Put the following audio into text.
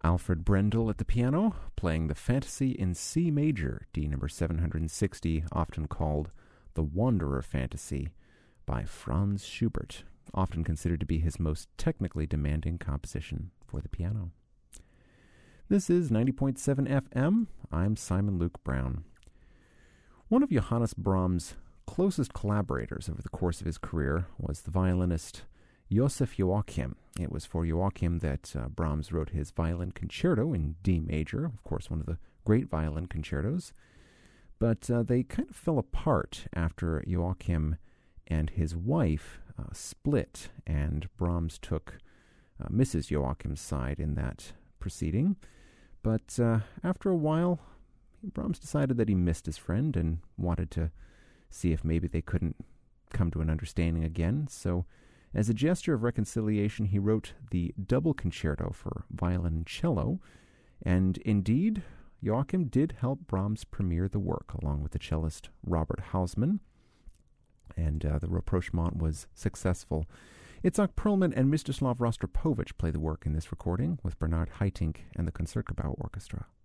Alfred Brendel at the piano, playing the Fantasy in C major, D number 760, often called the Wanderer Fantasy by Franz Schubert, often considered to be his most technically demanding composition for the piano. This is 90.7 FM. I'm Simon Luke Brown. One of Johannes Brahms' closest collaborators over the course of his career was the violinist Joseph Joachim. It was for Joachim that Brahms wrote his violin concerto in D major, of course one of the great violin concertos. But they kind of fell apart after Joachim and his wife split, and Brahms took Mrs. Joachim's side in that proceeding. But after a while, Brahms decided that he missed his friend and wanted to see if maybe they couldn't come to an understanding again. So as a gesture of reconciliation, he wrote the double concerto for violin and cello, and indeed, Joachim did help Brahms premiere the work, along with the cellist Robert Hausmann, and the rapprochement was successful. Itzhak Perlman and Mstislav Rostropovich play the work in this recording, with Bernard Haitink and the Concertgebouw Orchestra.